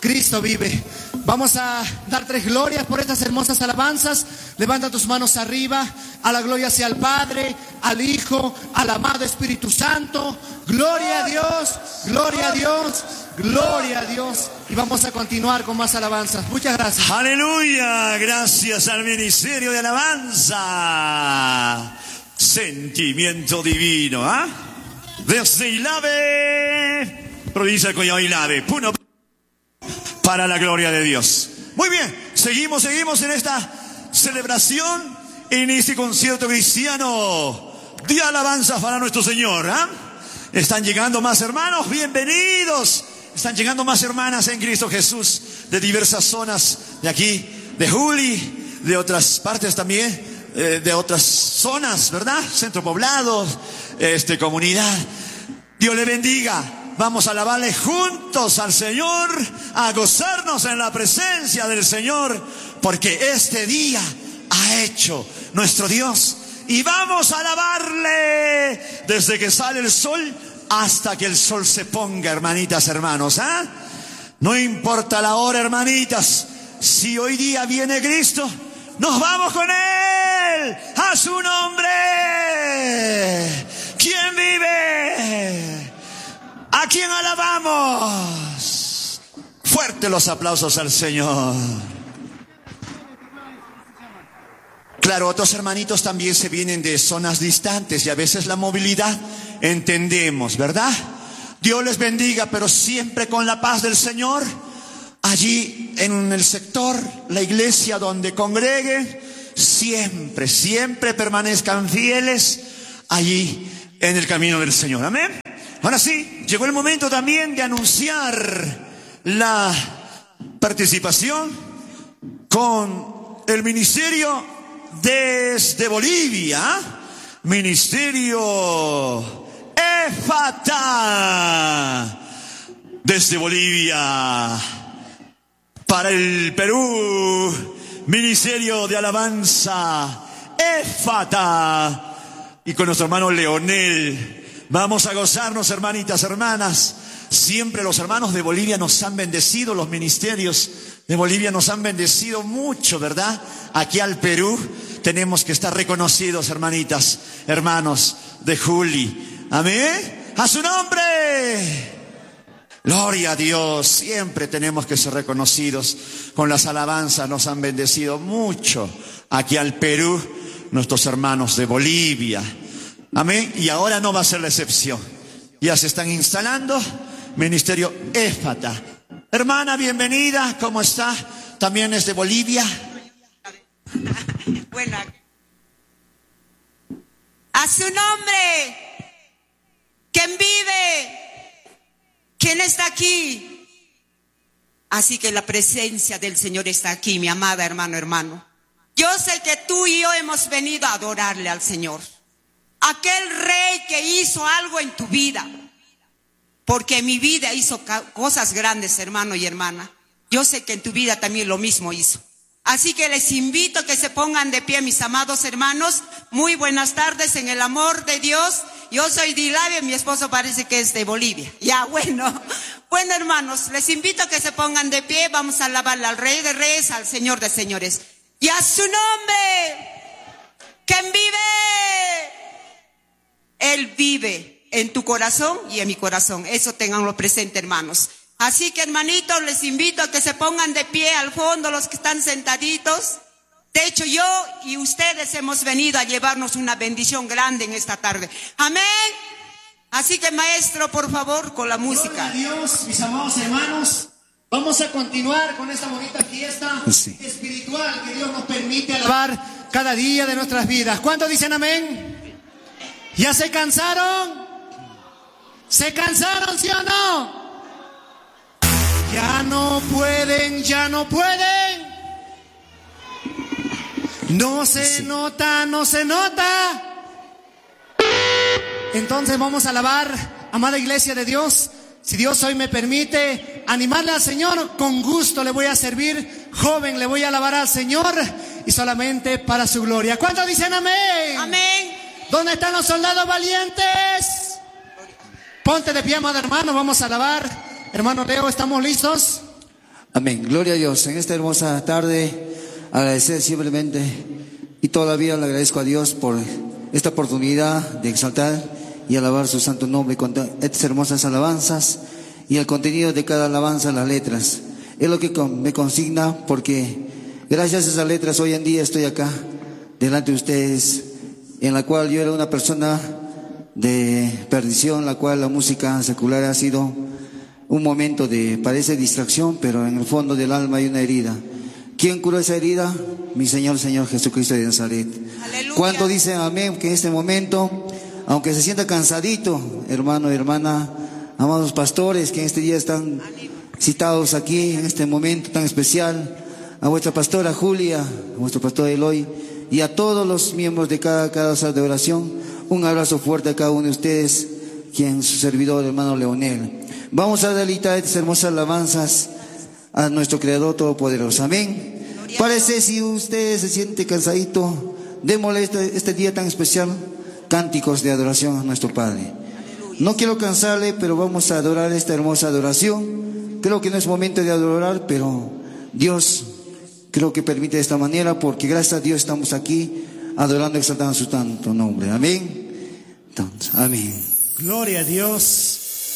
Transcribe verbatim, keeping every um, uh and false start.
Cristo vive. Vamos a dar tres glorias por estas hermosas alabanzas. Levanta tus manos arriba. A la gloria sea al Padre, al Hijo, al amado Espíritu Santo. Gloria a Dios, gloria a Dios, gloria a Dios. Y vamos a continuar con más alabanzas. Muchas gracias. Aleluya, gracias al Ministerio de Alabanza. Sentimiento divino, ¿ah? ¿eh? Desde Ilave, provincia de Collao Ilave, Puno, para la gloria de Dios. Muy bien, seguimos, seguimos en esta celebración, en este concierto cristiano de alabanza para nuestro Señor. ¿eh? Están llegando más hermanos, bienvenidos. Están llegando más hermanas en Cristo Jesús de diversas zonas de aquí, de Juli, de otras partes también, eh, de otras zonas, ¿verdad? Centro poblado, este, comunidad. Dios le bendiga. Vamos a alabarle juntos al Señor, a gozarnos en la presencia del Señor, porque este día ha hecho nuestro Dios. Y vamos a alabarle desde que sale el sol hasta que el sol se ponga, hermanitas, hermanos. ¿eh? No importa la hora, hermanitas. Si hoy día viene Cristo, nos vamos con Él. A su nombre. ¿Quién vive? ¿A quién alabamos? Fuerte los aplausos al Señor. Claro, otros hermanitos también se vienen de zonas distantes y a veces la movilidad, entendemos, ¿verdad? Dios les bendiga, pero siempre con la paz del Señor. Allí en el sector, la iglesia donde congreguen, siempre, siempre permanezcan fieles allí en el camino del Señor. Amén. Ahora sí, llegó el momento también de anunciar la participación con el ministerio desde Bolivia, Ministerio Éfata, desde Bolivia para el Perú, Ministerio de Alabanza Éfata, y con nuestro hermano Leonel. Vamos a gozarnos, hermanitas, hermanas. Siempre los hermanos de Bolivia nos han bendecido, los ministerios de Bolivia nos han bendecido mucho, ¿verdad? Aquí al Perú tenemos que estar reconocidos, hermanitas, hermanos de Juli. Amén. A su nombre. Gloria a Dios. Siempre tenemos que ser reconocidos. Con las alabanzas nos han bendecido mucho aquí al Perú, nuestros hermanos de Bolivia. Amén. Y ahora no va a ser la excepción. Ya se están instalando. Ministerio Éfata. Hermana, bienvenida. ¿Cómo está? También es de Bolivia. Bueno, a su nombre. ¿Quién vive? ¿Quién está aquí? Así que la presencia del Señor está aquí, mi amada hermano, hermano. Yo sé que tú y yo hemos venido a adorarle al Señor. Aquel rey que hizo algo en tu vida. Porque en mi vida hizo cosas grandes, hermano y hermana. Yo sé que en tu vida también lo mismo hizo. Así que les invito a que se pongan de pie, mis amados hermanos. Muy buenas tardes en el amor de Dios. Yo soy de Ilave, mi esposo parece que es de Bolivia. Ya, bueno. Bueno, hermanos, les invito a que se pongan de pie. Vamos a alabarle al Rey de Reyes, al Señor de Señores. Y a su nombre. ¿Quién vive? Él vive en tu corazón y en mi corazón. Eso tenganlo presente, hermanos. Así que, hermanitos, les invito a que se pongan de pie al fondo, los que están sentaditos. De hecho, yo y ustedes hemos venido a llevarnos una bendición grande en esta tarde. Amén. Así que, maestro, por favor, con la música. Gloria a Dios, mis amados hermanos. Vamos a continuar con esta bonita fiesta sí. espiritual que Dios nos permite alabar cada día de nuestras vidas. ¿Cuántos dicen amén? ¿Ya se cansaron? ¿Se cansaron, sí o no? Ya no pueden, ya no pueden. No se sí. nota, no se nota. Entonces vamos a alabar, amada iglesia de Dios. Si Dios hoy me permite animarle al Señor, con gusto le voy a servir. Joven, le voy a alabar al Señor y solamente para su gloria. ¿Cuántos dicen amén? Amén. ¿Dónde están los soldados valientes? Ponte de pie, amado hermano, vamos a alabar. Hermano Leo, ¿estamos listos? Amén. Gloria a Dios. En esta hermosa tarde, agradecer simplemente, y todavía le agradezco a Dios por esta oportunidad de exaltar y alabar su santo nombre con estas hermosas alabanzas y el contenido de cada alabanza, las letras. Es lo que me consigna, porque gracias a esas letras hoy en día estoy acá delante de ustedes, en la cual yo era una persona de perdición, la cual la música secular ha sido un momento de, parece distracción, pero en el fondo del alma hay una herida. ¿Quién curó esa herida? Mi Señor, Señor Jesucristo de Nazaret. Aleluya. ¿Cuánto dicen amén? Que en este momento, aunque se sienta cansadito, hermano, hermana, amados pastores que en este día están citados aquí, en este momento tan especial, a vuestra pastora Julia, a vuestro pastor Eloy, y a todos los miembros de cada casa de oración, un abrazo fuerte a cada uno de ustedes, quien su servidor, hermano Leonel. Vamos a deleitar estas hermosas alabanzas a nuestro Creador Todopoderoso. Amén. Parece, si usted se siente cansadito, démosle este, este día tan especial cánticos de adoración a nuestro Padre. No quiero cansarle, pero vamos a adorar esta hermosa adoración. Creo que no es momento de adorar, pero Dios creo que permite de esta manera, porque gracias a Dios estamos aquí adorando y exaltando su santo nombre. Amén. Entonces, amén. Gloria a Dios.